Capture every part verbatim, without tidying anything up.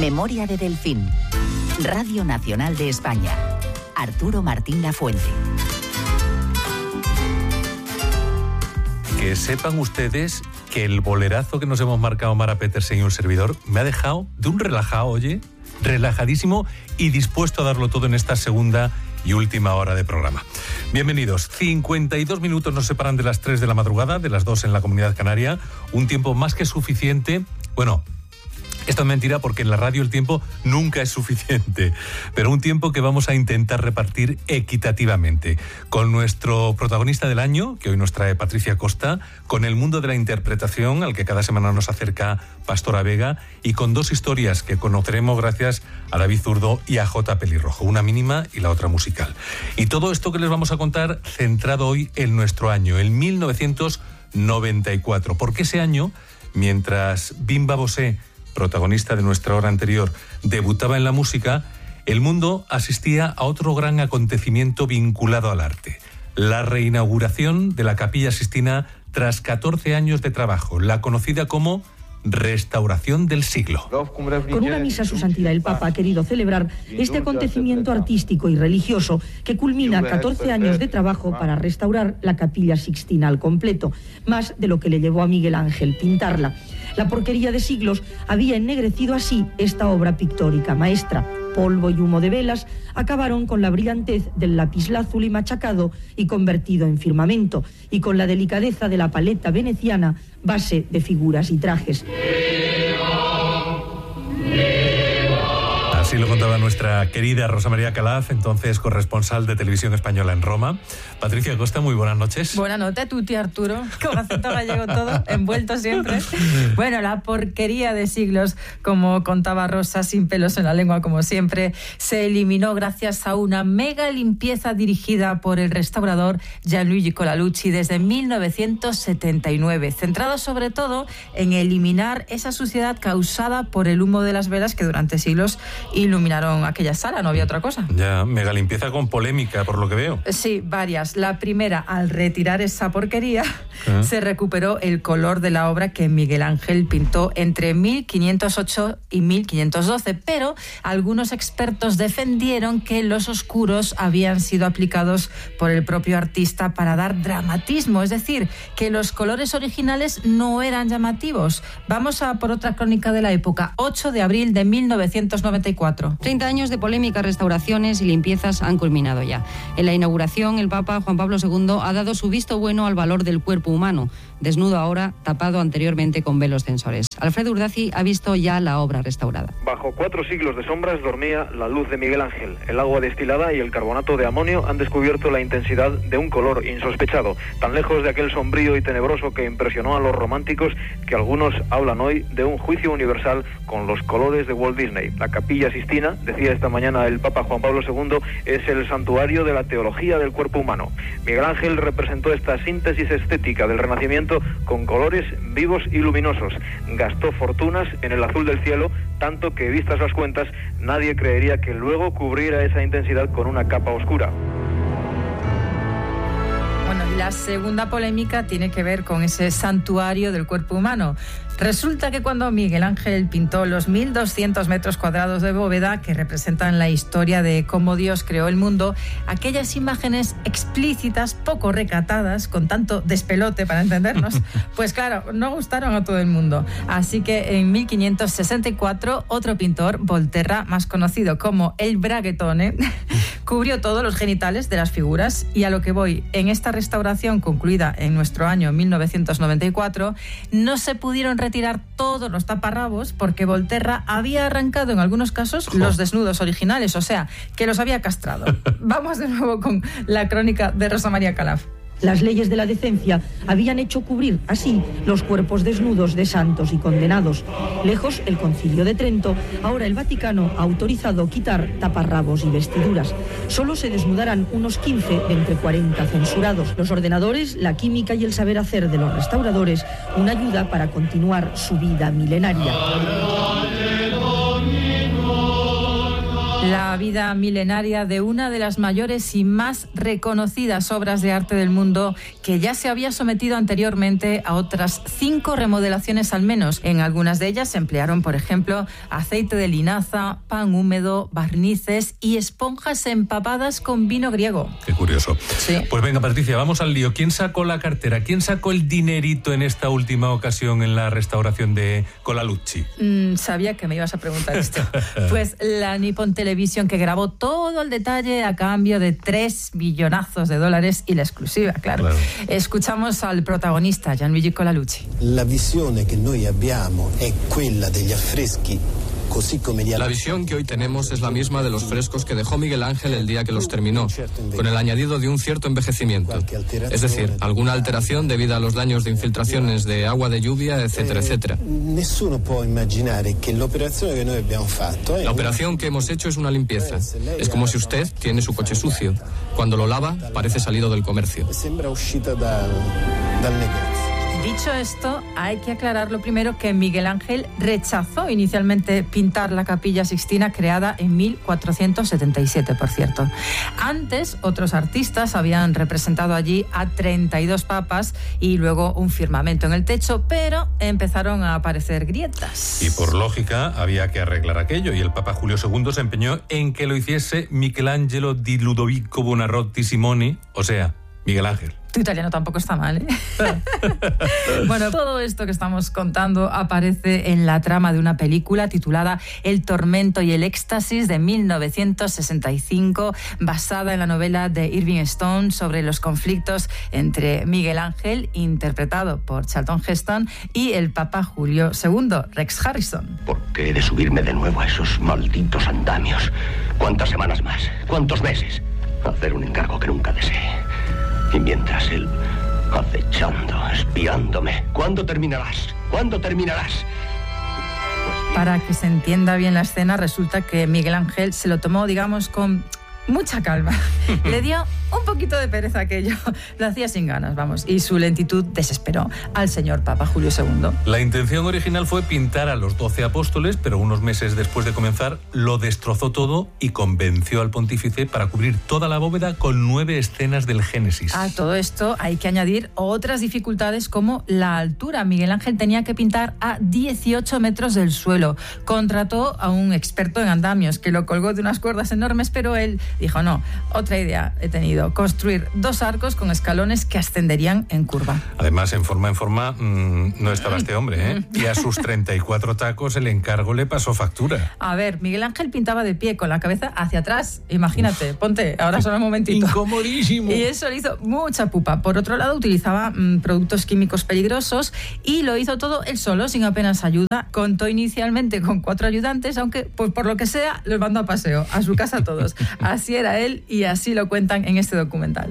Memoria de Delfín. Radio Nacional de España. Arturo Martín Lafuente. Que sepan ustedes que el bolerazo que nos hemos marcado Mara Petersen y un servidor me ha dejado de un relajado, oye, relajadísimo y dispuesto a darlo todo en esta segunda y última hora de programa. Bienvenidos. cincuenta y dos minutos nos separan de las tres de la madrugada, de las dos en la Comunidad Canaria. Un tiempo más que suficiente. Bueno, esto es mentira porque en la radio el tiempo nunca es suficiente, pero un tiempo que vamos a intentar repartir equitativamente, con nuestro protagonista del año, que hoy nos trae Patricia Costa, con el mundo de la interpretación, al que cada semana nos acerca Pastora Vega, y con dos historias que conoceremos gracias a David Zurdo y a J. Pelirrojo, una mínima y la otra musical. Y todo esto que les vamos a contar centrado hoy en nuestro año, el mil novecientos noventa y cuatro, porque ese año, mientras Bimba Bosé, protagonista de nuestra hora anterior, debutaba en la música, el mundo asistía a otro gran acontecimiento vinculado al arte: la reinauguración de la Capilla Sixtina tras catorce años de trabajo, la conocida como Restauración del Siglo. Con una misa a su santidad, el Papa ha querido celebrar este acontecimiento artístico y religioso que culmina catorce años de trabajo para restaurar la Capilla Sixtina al completo, más de lo que le llevó a Miguel Ángel pintarla. La porquería de siglos había ennegrecido así esta obra pictórica maestra. Polvo y humo de velas acabaron con la brillantez del lapislázuli y machacado y convertido en firmamento, y con la delicadeza de la paleta veneciana, base de figuras y trajes. Así lo contaba nuestra querida Rosa María Calaf, entonces corresponsal de Televisión Española en Roma. Patricia Costa, muy buenas noches. Buenas noches, tutti Arturo, con acento gallego todo, envuelto siempre. Bueno, la porquería de siglos, como contaba Rosa, sin pelos en la lengua como siempre, se eliminó gracias a una mega limpieza dirigida por el restaurador Gianluigi Colalucci desde mil novecientos setenta y nueve, centrado sobre todo en eliminar esa suciedad causada por el humo de las velas que durante siglos iluminaron aquella sala, no había otra cosa. Ya, mega limpieza con polémica, por lo que veo. Sí, varias. La primera, al retirar esa porquería, ¿Eh? se recuperó el color de la obra que Miguel Ángel pintó entre mil quinientos ocho y mil quinientos doce, pero algunos expertos defendieron que los oscuros habían sido aplicados por el propio artista para dar dramatismo, es decir, que los colores originales no eran llamativos. Vamos a por otra crónica de la época, ocho de abril de mil novecientos noventa y cuatro. treinta años de polémicas, restauraciones y limpiezas han culminado ya. En la inauguración, el Papa Juan Pablo segundo ha dado su visto bueno al valor del cuerpo humano, desnudo ahora, tapado anteriormente con velos censores. Alfredo Urdaci ha visto ya la obra restaurada. Bajo cuatro siglos de sombras dormía la luz de Miguel Ángel. El agua destilada y el carbonato de amonio han descubierto la intensidad de un color insospechado, tan lejos de aquel sombrío y tenebroso que impresionó a los románticos que algunos hablan hoy de un juicio universal con los colores de Walt Disney. La Capilla Sixtina, decía esta mañana el Papa Juan Pablo segundo, es el santuario de la teología del cuerpo humano. Miguel Ángel representó esta síntesis estética del Renacimiento con colores vivos y luminosos. Gastó fortunas en el azul del cielo, tanto que, vistas las cuentas, nadie creería que luego cubriera esa intensidad con una capa oscura. Bueno, y la segunda polémica tiene que ver con ese santuario del cuerpo humano. Resulta que cuando Miguel Ángel pintó los mil doscientos metros cuadrados de bóveda que representan la historia de cómo Dios creó el mundo, aquellas imágenes explícitas, poco recatadas, con tanto despelote para entendernos, pues claro, no gustaron a todo el mundo. Así que en mil quinientos sesenta y cuatro, otro pintor, Volterra, más conocido como el Braguetone, cubrió todos los genitales de las figuras. Y a lo que voy, en esta restauración concluida en nuestro año mil novecientos noventa y cuatro, no se pudieron retirar todos los taparrabos porque Volterra había arrancado en algunos casos los desnudos originales, o sea, que los había castrado. Vamos de nuevo con la crónica de Rosa María Calaf. Las leyes de la decencia habían hecho cubrir así los cuerpos desnudos de santos y condenados. Lejos el Concilio de Trento, ahora el Vaticano ha autorizado quitar taparrabos y vestiduras. Solo se desnudarán unos quince de entre cuarenta censurados. Los ordenadores, la química y el saber hacer de los restauradores, una ayuda para continuar su vida milenaria. La vida milenaria de una de las mayores y más reconocidas obras de arte del mundo, que ya se había sometido anteriormente a otras cinco remodelaciones al menos. En algunas de ellas se emplearon, por ejemplo, aceite de linaza, pan húmedo, barnices y esponjas empapadas con vino griego. Qué curioso. Sí. Pues venga, Patricia, vamos al lío. ¿Quién sacó la cartera? ¿Quién sacó el dinerito en esta última ocasión en la restauración de Colalucci? Mm, sabía que me ibas a preguntar esto. Pues la Nippon Television, que grabó todo el detalle a cambio de tres millonazos de dólares y la exclusiva, claro. claro. Escuchamos al protagonista, Gianluigi Colalucci. La visione che noi abbiamo è quella degli affreschi. La visión que hoy tenemos es la misma de los frescos que dejó Miguel Ángel el día que los terminó, con el añadido de un cierto envejecimiento, es decir, alguna alteración debida a los daños de infiltraciones de agua de lluvia, etcétera, etcétera. La operación que hemos hecho es una limpieza. Es como si usted tiene su coche sucio. Cuando lo lava, parece salido del comercio. Dicho esto, hay que aclarar lo primero que Miguel Ángel rechazó inicialmente pintar la Capilla Sixtina, creada en mil cuatrocientos setenta y siete, por cierto. Antes, otros artistas habían representado allí a treinta y dos papas y luego un firmamento en el techo, pero empezaron a aparecer grietas. Y por lógica, había que arreglar aquello, y el Papa Julio segundo se empeñó en que lo hiciese Michelangelo di Ludovico Buonarroti Simoni, o sea, Miguel Ángel. Tu italiano tampoco está mal, ¿eh? Bueno, todo esto que estamos contando aparece en la trama de una película titulada El tormento y el éxtasis de mil novecientos sesenta y cinco, basada en la novela de Irving Stone sobre los conflictos entre Miguel Ángel, interpretado por Charlton Heston, y el Papa Julio segundo, Rex Harrison. ¿Por qué he de subirme de nuevo a esos malditos andamios? ¿Cuántas semanas más? ¿Cuántos meses? Hacer un encargo que nunca deseé. Y mientras él, acechando, espiándome, ¿cuándo terminarás? ¿Cuándo terminarás? Para que se entienda bien la escena, resulta que Miguel Ángel se lo tomó, digamos, con mucha calma. Le dio un poquito de pereza aquello. Lo hacía sin ganas, vamos. Y su lentitud desesperó al señor Papa Julio segundo. La intención original fue pintar a los doce apóstoles, pero unos meses después de comenzar lo destrozó todo y convenció al pontífice para cubrir toda la bóveda con nueve escenas del Génesis. A todo esto hay que añadir otras dificultades como la altura. Miguel Ángel tenía que pintar a dieciocho metros del suelo. Contrató a un experto en andamios que lo colgó de unas cuerdas enormes, pero él dijo, no, otra idea he tenido. Construir dos arcos con escalones que ascenderían en curva. Además, en forma en forma, mmm, no estaba este hombre, ¿eh? Y a sus treinta y cuatro tacos el encargo le pasó factura. A ver, Miguel Ángel pintaba de pie, con la cabeza hacia atrás. Imagínate, Uf. ponte, ahora solo un momentito. Incomodísimo. Y eso le hizo mucha pupa. Por otro lado, utilizaba mmm, productos químicos peligrosos y lo hizo todo él solo, sin apenas ayuda. Contó inicialmente con cuatro ayudantes, aunque, pues por lo que sea, los mandó a paseo, a su casa todos. Así era él y así lo cuentan en este documental.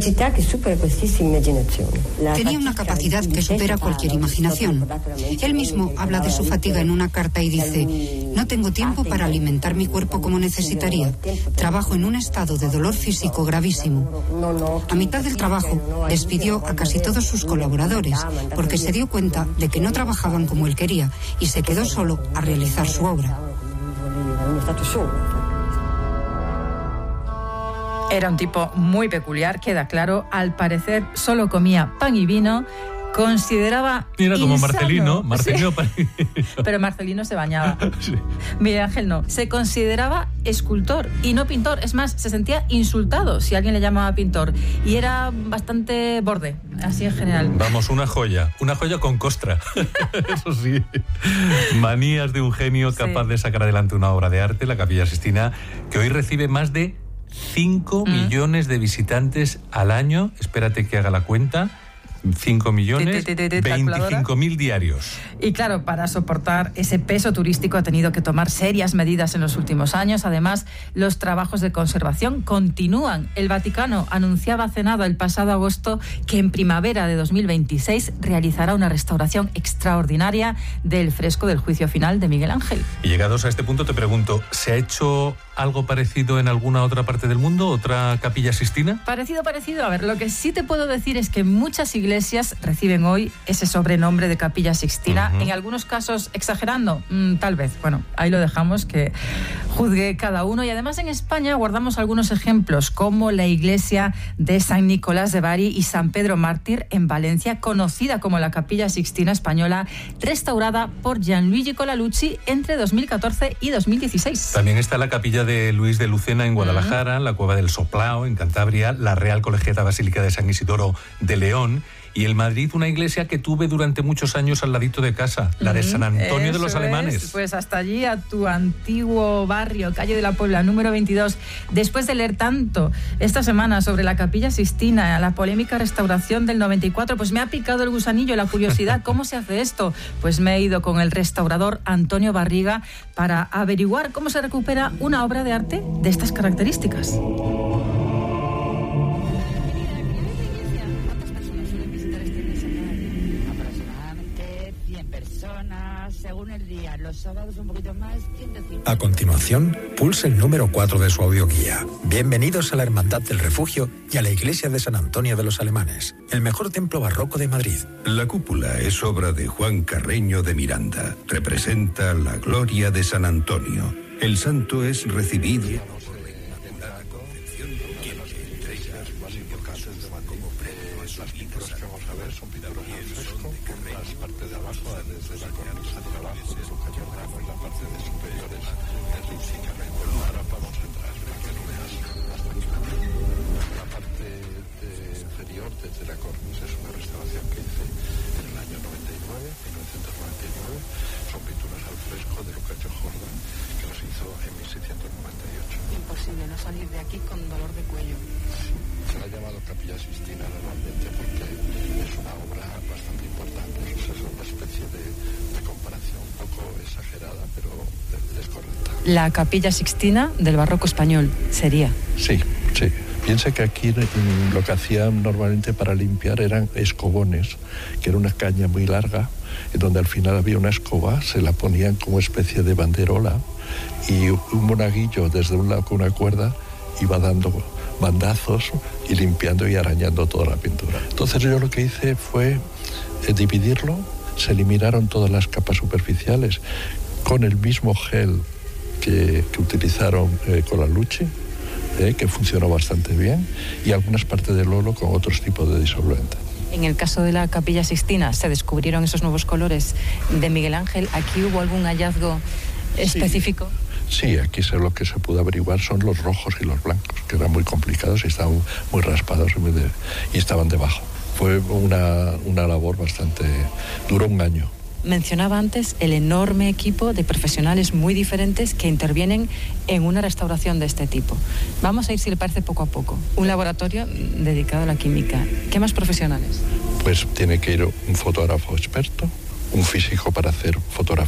Tenía una capacidad que supera cualquier imaginación. Él mismo habla de su fatiga en una carta y dice: no tengo tiempo para alimentar mi cuerpo como necesitaría. Trabajo en un estado de dolor físico gravísimo. A mitad del trabajo despidió a casi todos sus colaboradores porque se dio cuenta de que no trabajaban como él quería y se quedó solo a realizar su obra. Era un tipo muy peculiar, queda claro. Al parecer solo comía pan y vino. Consideraba Era como insano. Marcelino, Marcelino sí. Pero Marcelino se bañaba. Sí. Miguel Ángel no. Se consideraba escultor y no pintor. Es más, se sentía insultado si alguien le llamaba pintor. Y era bastante borde, así en general. Vamos, una joya. Una joya con costra. Eso sí. Manías de un genio capaz sí. de sacar adelante una obra de arte, la Capilla Sixtina, que hoy recibe más de cinco mm. millones de visitantes al año. Espérate que haga la cuenta. cinco millones, veinticinco mil diarios. Y claro, para soportar ese peso turístico ha tenido que tomar serias medidas en los últimos años. Además, los trabajos de conservación continúan. El Vaticano anunciaba hace nada, el pasado agosto, que en primavera de dos mil veintiséis realizará una restauración extraordinaria del fresco del Juicio Final de Miguel Ángel. Y llegados a este punto te pregunto, ¿se ha hecho algo parecido en alguna otra parte del mundo? ¿Otra Capilla Sixtina? Parecido, parecido. A ver, lo que sí te puedo decir es que muchas iglesias reciben hoy ese sobrenombre de Capilla Sixtina. Uh-huh. En algunos casos exagerando, mm, tal vez. Bueno, ahí lo dejamos, que juzgue cada uno. Y además en España guardamos algunos ejemplos, como la iglesia de San Nicolás de Bari y San Pedro Mártir en Valencia, conocida como la Capilla Sixtina Española, restaurada por Gianluigi Colalucci entre dos mil catorce y dos mil dieciséis. También está la capilla de Luis de Lucena en Guadalajara, uh-huh. la Cueva del Soplao en Cantabria, la Real Colegiata Basílica de San Isidoro de León, y en Madrid una iglesia que tuve durante muchos años al ladito de casa, la de San Antonio Eso de los Alemanes. Es, pues hasta allí, a tu antiguo barrio, calle de la Puebla, número veintidós. Después de leer tanto esta semana sobre la Capilla Sixtina, la polémica restauración del noventa y cuatro, pues me ha picado el gusanillo, la curiosidad. ¿Cómo se hace esto? Pues me he ido con el restaurador Antonio Barriga para averiguar cómo se recupera una obra de arte de estas características. Según el día, los sábados un poquito más, ciento cincuenta. A continuación, pulse el número cuatro de su audioguía. Bienvenidos a la Hermandad del Refugio y a la Iglesia de San Antonio de los Alemanes, el mejor templo barroco de Madrid. La cúpula es obra de Juan Carreño de Miranda. Representa la gloria de San Antonio. El santo es recibido... Imposible no salir de aquí con dolor de cuello. Se la ha llamado Capilla Sixtina normalmente porque es una obra bastante importante. Es una especie de, de comparación un poco exagerada, pero es correcta. La Capilla Sixtina del barroco español sería. Sí, sí. Piensa que aquí lo que hacían normalmente para limpiar eran escobones, que era una caña muy larga, y donde al final había una escoba, se la ponían como especie de banderola, y un monaguillo desde un lado con una cuerda iba dando bandazos y limpiando y arañando toda la pintura. Entonces yo lo que hice fue eh, dividirlo, se eliminaron todas las capas superficiales con el mismo gel que, que utilizaron eh, Colalucci, eh, que funcionó bastante bien, y algunas partes del óleo con otros tipos de disolvente. En el caso de la Capilla Sixtina se descubrieron esos nuevos colores de Miguel Ángel. ¿Aquí hubo algún hallazgo específico? Sí, sí, aquí se, lo que se pudo averiguar son los rojos y los blancos, que eran muy complicados y estaban muy raspados y, muy de, y estaban debajo. Fue una, una labor bastante... duró un año. Mencionaba antes el enorme equipo de profesionales muy diferentes que intervienen en una restauración de este tipo. Vamos a ir, si le parece, poco a poco. Un laboratorio dedicado a la química. ¿Qué más profesionales? Pues tiene que ir un fotógrafo experto, un físico para hacer fotografía